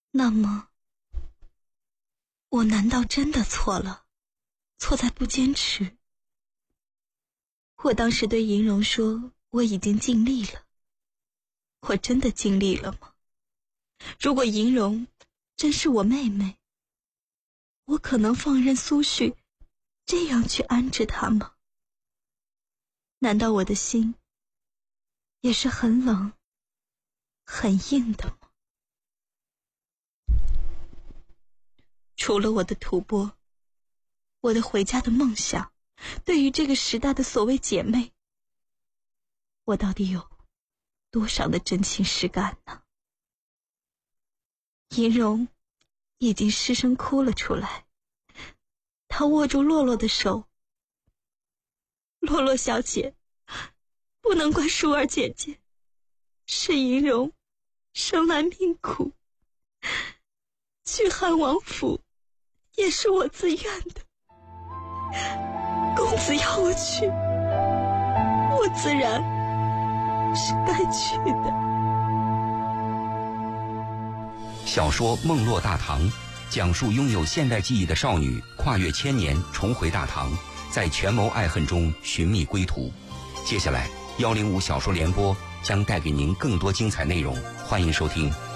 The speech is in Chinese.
那么，我难道真的错了？错在不坚持？我当时对银荣说，我已经尽力了。我真的尽力了吗？如果银荣真是我妹妹，我可能放任苏旭这样去安置她吗？难道我的心也是很冷很硬的吗？除了我的吐蕃，我的回家的梦想，对于这个时代的所谓姐妹，我到底有多少的真情实感呢？银荣已经失声哭了出来，她握住洛洛的手。洛洛小姐，不能怪舒儿姐姐，是银荣生来命苦，去汉王府也是我自愿的。公子要我去，我自然是该去的。 小说《梦落大唐》讲述拥有现代记忆的少女跨越千年重回大唐，在权谋爱恨中寻觅归途。接下来105小说联播将带给您更多精彩内容，欢迎收听。